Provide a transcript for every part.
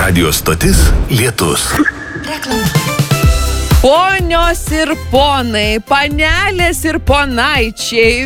Radio stotis Lietus. Ponios ir ponai, panelės ir ponaičiai,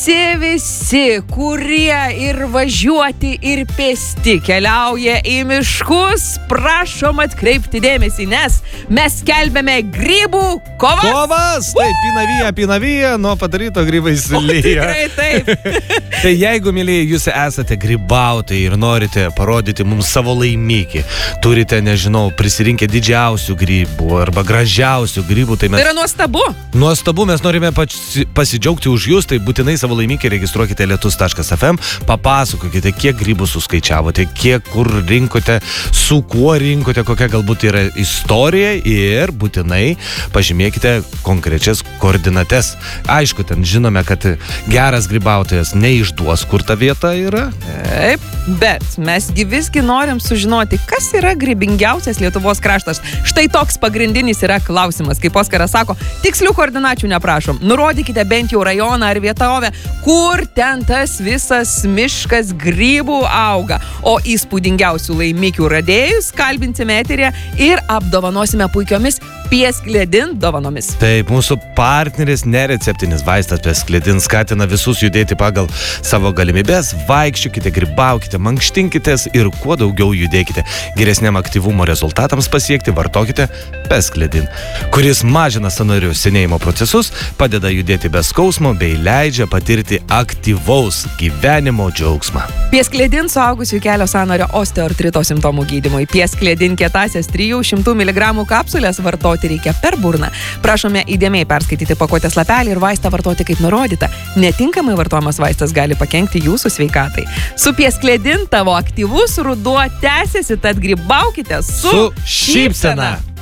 visi, kurie ir važiuoti, ir pėsti keliauja į miškus, prašom atkreipti dėmesį, nes mes skelbiame grybų kovas. Kovas! Taip, pinavyja, nuo padaryto grybai sulyja. Tikrai taip. Tai jeigu, mėlyje, jūs esate grybautojai ir norite parodyti mums savo laimikį, turite, nežinau, prisirinkę didžiausių grybų arba gražiausių grybų, tai mes... Tai yra nuostabu. Nuostabu, mes norime pasidžiaugti už jūs, tai būtinai savo laimikį registruokite lietus.fm, papasakokite, kiek grybų suskaičiavote, kiek kur rinkote, su kuo rinkote, kokia galbūt yra istorija ir būtinai pažymėkite konkrečias koordinates. Aišku, ten žinome, kad geras grybautojas neišduos, kur ta vieta yra. Taip, bet mesgi visgi norim sužinoti, kas yra grybingiausias Lietuvos kraštas. Štai toks pagrindinis yra klausimas, kaip Oskaras sako, tikslių koordinačių neprašom. Nurodykite bent jau rajoną ar vietovę, kur ten tas visas miškas grybų auga. O įspūdingiausių laimikių radėjus kalbinsime eterį ir apdovanosime puikiomis Pieskledin dovanomis. Taip, mūsų partneris nereceptinis vaistas Pieskledin skatina visus judėti pagal savo galimybės. Vaikščiokite, grybaukite, mankštinkitės ir kuo daugiau judėkite. Geresniam aktyvumo rezultatams pasiekti vartokite Pieskledin, kuris mažina sąnarių senėjimo procesus, padeda judėti be skausmo bei leidžia patirti aktyvaus gyvenimo džiaugsmą. Pieskledin suaugusių kelio sąnario osteoartrito simptomų gydymui. Pieskledin kietasias 300 mg kapsulės vartoti reikia per burną. Prašome įdėmiai perskaityti pakuotės lapelį ir vaistą vartoti kaip nurodyta. Netinkamai vartojamas vaistas gali pakenkti jūsų sveikatai. Su Pieskledin tavo aktyvus ruduo tęsiasi, tad grybaukite su šypsena.